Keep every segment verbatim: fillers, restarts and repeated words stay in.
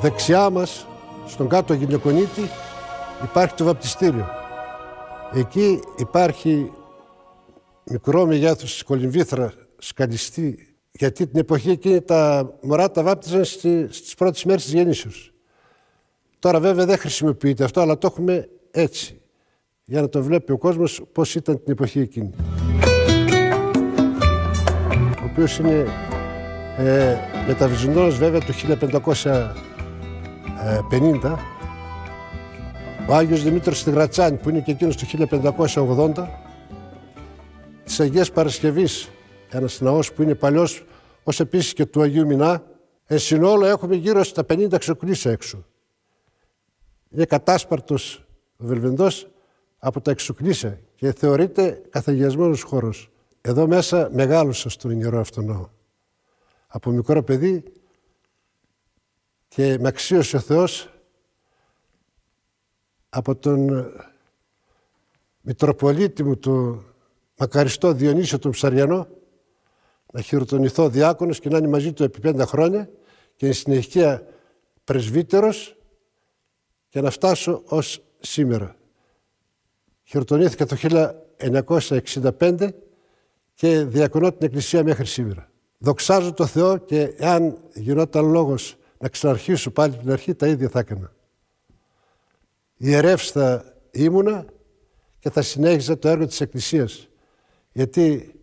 Δεξιά μας, στον κάτω Γυναικονίτη, υπάρχει το βαπτιστήριο. Εκεί υπάρχει μικρό μεγέθους κολυμβήθρα σκαλιστή, γιατί την εποχή εκείνη τα μωρά τα βάπτιζαν στις πρώτες μέρες της γεννήσεως. Τώρα βέβαια δεν χρησιμοποιείται αυτό, αλλά το έχουμε έτσι, για να το βλέπει ο κόσμος πώς ήταν την εποχή εκείνη. Ο οποίος είναι ε, μεταβιζονός βέβαια του χίλια πεντακόσια πενήντα. Ο Άγιος Δημήτρος στη Γρατσάνη, που είναι και εκείνος του χίλια πεντακόσια ογδόντα, της Αγίας Παρασκευής, ένας ναός που είναι παλιός, ως επίσης και του Αγίου Μινά. Εν συνόλο έχουμε γύρω στα πενήντα εξοκλήσια έξω. Είναι κατάσπαρτος ο Βελβεντός από τα εξοκλήσια και θεωρείται καθαγιασμένος χώρος. Εδώ μέσα μεγάλωσα στον Ιερό αυτό ναό. Από μικρό παιδί και με αξίωσε ο Θεός από τον Μητροπολίτη μου, τον μακαριστό Διονύσιο τον Ψαριανό, να χειροτονηθώ διάκονος και να είναι μαζί του επί πέντε χρόνια και εν συνεχεία πρεσβύτερος και να φτάσω ως σήμερα. Χειροτονήθηκα το χίλια εννιακόσια εξήντα πέντε και διακονώ την Εκκλησία μέχρι σήμερα. Δοξάζω το Θεό και αν γινόταν λόγος να ξαναρχίσω πάλι την αρχή, τα ίδια θα έκανα. Ιερεύς θα ήμουνα και θα συνέχιζα το έργο της Εκκλησίας. Γιατί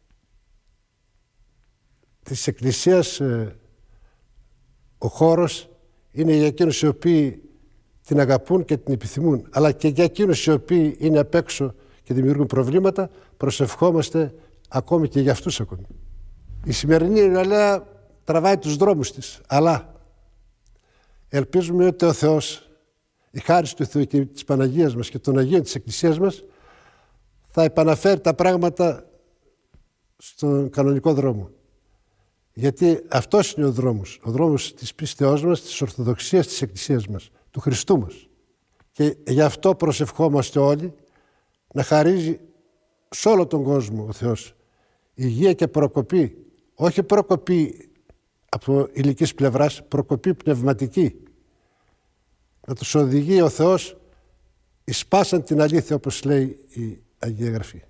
της Εκκλησίας ε, ο χώρος είναι για εκείνους οι οποίοι την αγαπούν και την επιθυμούν, αλλά και για εκείνους οι οποίοι είναι απ' έξω και δημιουργούν προβλήματα, προσευχόμαστε ακόμη και για αυτούς ακόμη. Η σημερινή Ιεραλέα τραβάει τους δρόμους της, αλλά ελπίζουμε ότι ο Θεός, η χάρη του Θεού και της Παναγίας μας και των Αγίων της Εκκλησίας μας, θα επαναφέρει τα πράγματα στον κανονικό δρόμο. Γιατί αυτός είναι ο δρόμος, ο δρόμος της πίστεώς μας, της Ορθοδοξίας της Εκκλησίας μας, του Χριστού μας. Και γι' αυτό προσευχόμαστε όλοι να χαρίζει σε όλο τον κόσμο ο Θεός υγεία και προκοπή, όχι προκοπή από ηλικής πλευράς, προκοπή πνευματική. Να τους οδηγεί ο Θεός εις πάσαν την αλήθεια, όπως λέει η Αγία Γραφή.